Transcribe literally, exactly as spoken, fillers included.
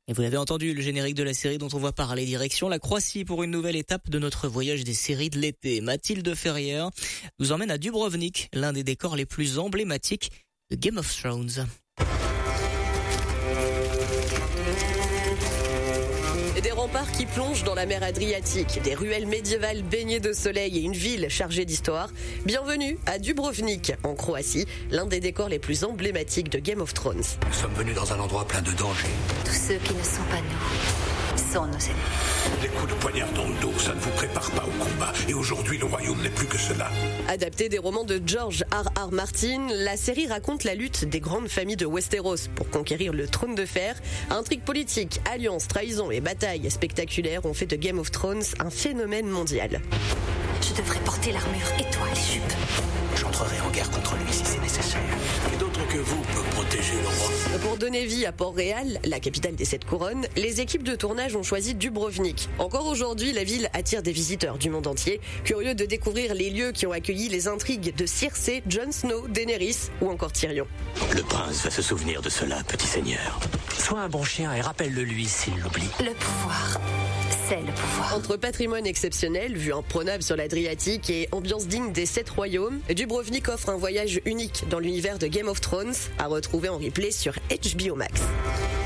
Et vous l'avez entendu, le générique de la série dont on va parler, direction la Croatie pour une nouvelle étape de notre voyage des séries de l'été. Mathilde Ferrière nous emmène à Dubrovnik, l'un des décors les plus emblématiques de Game of Thrones. Des remparts qui plongent dans la mer Adriatique, des ruelles médiévales baignées de soleil et une ville chargée d'histoire. Bienvenue à Dubrovnik, en Croatie, l'un des décors les plus emblématiques de Game of Thrones. Nous sommes venus dans un endroit plein de dangers. Tous ceux qui ne sont pas nous sont nos ennemis. Les coups de poignard dans le dos, ça ne vous prépare pas au combat. Et aujourd'hui, le royaume n'est plus que cela. Adapté des romans de George R R. Martin, la série raconte la lutte des grandes familles de Westeros pour conquérir le trône de fer. Intrigues politiques, alliances, trahisons et batailles spectaculaires ont fait de Game of Thrones un phénomène mondial. Je devrais porter l'armure et toi les jupes. J'entrerai en guerre contre lui si c'est nécessaire. Et d'autres que vous peuvent protéger le roi. Pour donner vie à Port-Réal, la capitale des Sept Couronnes, les équipes de tournage ont choisi Dubrovnik. Encore aujourd'hui, la ville attire des visiteurs du monde entier, curieux de découvrir les lieux qui ont accueilli les intrigues de Cersei, Jon Snow, Daenerys ou encore Tyrion. Le prince va se souvenir de cela, petit seigneur. Sois un bon chien et rappelle-le lui s'il l'oublie. Le pouvoir, c'est le pouvoir. Entre patrimoine exceptionnel, vue imprenable sur l'Adriatique et ambiance digne des Sept Royaumes, Dubrovnik offre un voyage unique dans l'univers de Game of Thrones, à retrouver en replay sur H B O Max.